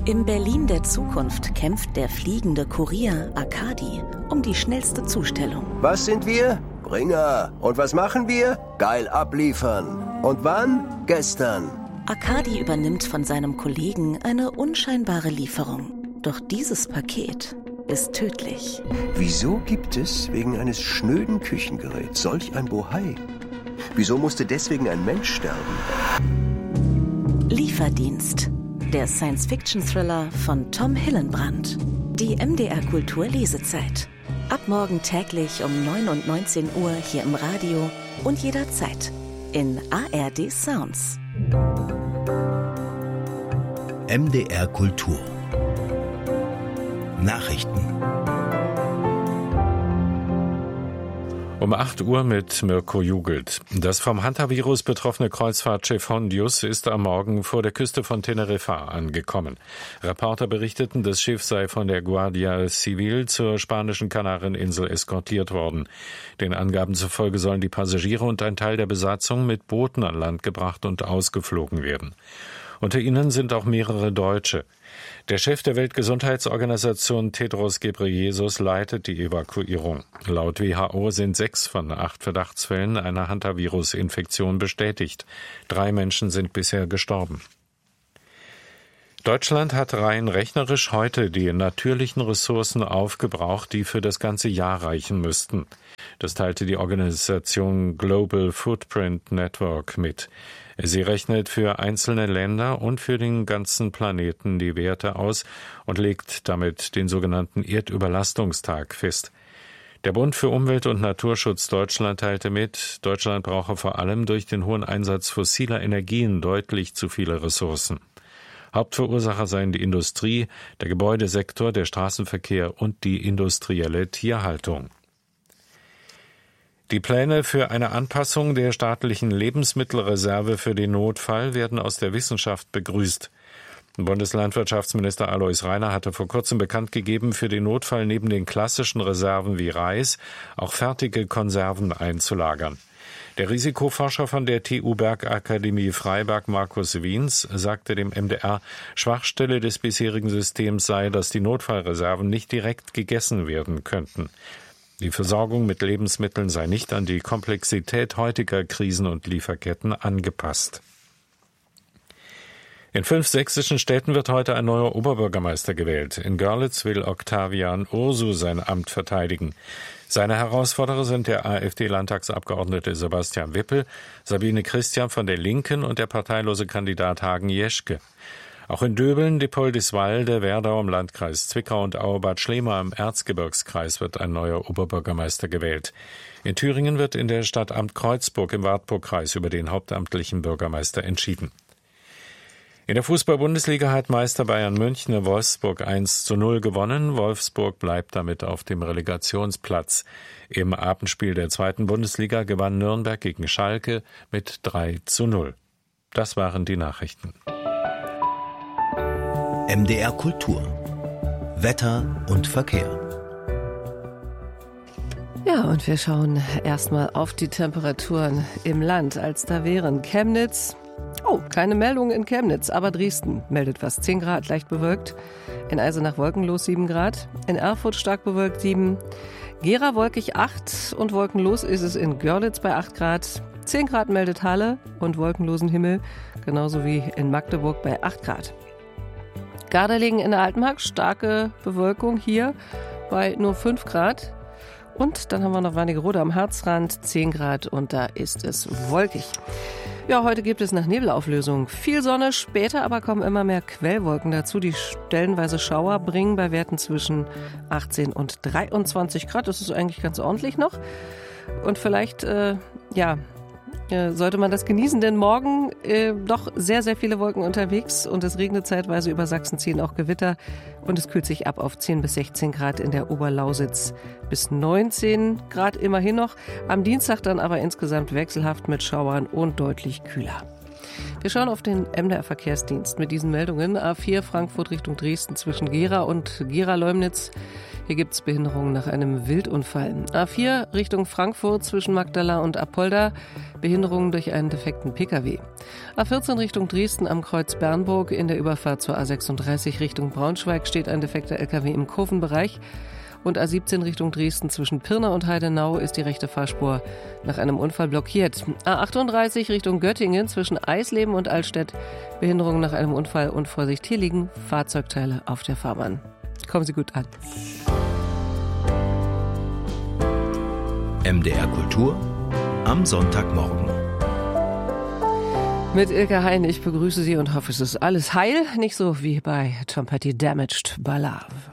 Im Berlin der Zukunft kämpft der fliegende Kurier Arkadi um die schnellste Zustellung. Was sind wir? Bringer. Und was machen wir? Geil abliefern. Und wann? Gestern. Arkadi übernimmt von seinem Kollegen eine unscheinbare Lieferung. Doch dieses Paket ist tödlich. Wieso gibt es wegen eines schnöden Küchengeräts solch ein Bohai? Wieso musste deswegen ein Mensch sterben? Lieferdienst. Der Science-Fiction-Thriller von Tom Hillenbrand. Die MDR Kultur Lesezeit. Ab morgen täglich um 9 und 19 Uhr hier im Radio und jederzeit in ARD Sounds. MDR Kultur. Nachrichten. Um 8 Uhr mit Mirko Jugelt. Das vom Hantavirus betroffene Kreuzfahrtschiff Hondius ist am Morgen vor der Küste von Teneriffa angekommen. Reporter berichteten, das Schiff sei von der Guardia Civil zur spanischen Kanareninsel eskortiert worden. Den Angaben zufolge sollen die Passagiere und ein Teil der Besatzung mit Booten an Land gebracht und ausgeflogen werden. Unter ihnen sind auch mehrere Deutsche. Der Chef der Weltgesundheitsorganisation Tedros Ghebreyesus leitet die Evakuierung. Laut WHO sind 6 von 8 Verdachtsfällen einer Hantavirus-Infektion bestätigt. 3 Menschen sind bisher gestorben. Deutschland hat rein rechnerisch heute die natürlichen Ressourcen aufgebraucht, die für das ganze Jahr reichen müssten. Das teilte die Organisation Global Footprint Network mit. Sie rechnet für einzelne Länder und für den ganzen Planeten die Werte aus und legt damit den sogenannten Erdüberlastungstag fest. Der Bund für Umwelt und Naturschutz Deutschland teilte mit, Deutschland brauche vor allem durch den hohen Einsatz fossiler Energien deutlich zu viele Ressourcen. Hauptverursacher seien die Industrie, der Gebäudesektor, der Straßenverkehr und die industrielle Tierhaltung. Die Pläne für eine Anpassung der staatlichen Lebensmittelreserve für den Notfall werden aus der Wissenschaft begrüßt. Bundeslandwirtschaftsminister Alois Rainer hatte vor kurzem bekannt gegeben, für den Notfall neben den klassischen Reserven wie Reis auch fertige Konserven einzulagern. Der Risikoforscher von der TU Bergakademie Freiberg, Markus Wiens, sagte dem MDR, Schwachstelle des bisherigen Systems sei, dass die Notfallreserven nicht direkt gegessen werden könnten. Die Versorgung mit Lebensmitteln sei nicht an die Komplexität heutiger Krisen und Lieferketten angepasst. In 5 sächsischen Städten wird heute ein neuer Oberbürgermeister gewählt. In Görlitz will Octavian Ursu sein Amt verteidigen. Seine Herausforderer sind der AfD-Landtagsabgeordnete Sebastian Wippel, Sabine Christian von der Linken und der parteilose Kandidat Hagen Jeschke. Auch in Döbeln, Dippoldiswalde, Werdau im Landkreis Zwickau und Auebad Schlema im Erzgebirgskreis wird ein neuer Oberbürgermeister gewählt. In Thüringen wird in der Stadt Amt Kreuzburg im Wartburgkreis über den hauptamtlichen Bürgermeister entschieden. In der Fußball-Bundesliga hat Meister Bayern München Wolfsburg 1:0 gewonnen. Wolfsburg bleibt damit auf dem Relegationsplatz. Im Abendspiel der 2. Bundesliga gewann Nürnberg gegen Schalke mit 3:0. Das waren die Nachrichten. MDR Kultur. Wetter und Verkehr. Ja, und wir schauen erstmal auf die Temperaturen im Land, als da wären Chemnitz. Oh, keine Meldung in Chemnitz, aber Dresden meldet was. 10 Grad, leicht bewölkt. In Eisenach wolkenlos 7 Grad. In Erfurt stark bewölkt 7. Gera wolkig 8 und wolkenlos ist es in Görlitz bei 8 Grad. 10 Grad meldet Halle und wolkenlosen Himmel, genauso wie in Magdeburg bei 8 Grad. Gardelegen in der Altenmark, starke Bewölkung hier bei nur 5 Grad. Und dann haben wir noch Wernigerode am Harzrand, 10 Grad und da ist es wolkig. Ja, heute gibt es nach Nebelauflösung viel Sonne, später aber kommen immer mehr Quellwolken dazu, die stellenweise Schauer bringen bei Werten zwischen 18 und 23 Grad. Das ist eigentlich ganz ordentlich noch. Und vielleicht, sollte man das genießen, denn morgen doch sehr, sehr viele Wolken unterwegs und es regnet zeitweise über Sachsen, ziehen auch Gewitter und es kühlt sich ab auf 10 bis 16 Grad in der Oberlausitz bis 19 Grad immerhin noch. Am Dienstag dann aber insgesamt wechselhaft mit Schauern und deutlich kühler. Wir schauen auf den MDR Verkehrsdienst mit diesen Meldungen. A4 Frankfurt Richtung Dresden zwischen Gera und Gera-Leumnitz. Hier gibt es Behinderungen nach einem Wildunfall. A4 Richtung Frankfurt zwischen Magdala und Apolda. Behinderungen durch einen defekten Pkw. A14 Richtung Dresden am Kreuz Bernburg. In der Überfahrt zur A36 Richtung Braunschweig steht ein defekter LKW im Kurvenbereich. Und A17 Richtung Dresden zwischen Pirna und Heidenau ist die rechte Fahrspur nach einem Unfall blockiert. A38 Richtung Göttingen zwischen Eisleben und Altstedt. Behinderungen nach einem Unfall und Vorsicht, hier liegen Fahrzeugteile auf der Fahrbahn. Kommen Sie gut an. MDR Kultur am Sonntagmorgen. Mit Ilka Hein, ich begrüße Sie und hoffe, es ist alles heil, nicht so wie bei Tom Petty Damaged by Love.